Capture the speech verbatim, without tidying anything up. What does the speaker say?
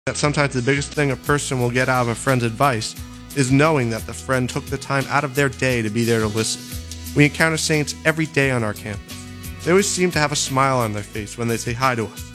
That sometimes the biggest thing a person will get out of a friend's advice is knowing that the friend took the time out of their day to be there to listen. We encounter saints every day on our campus. They always seem to have a smile on their face when they say hi to us.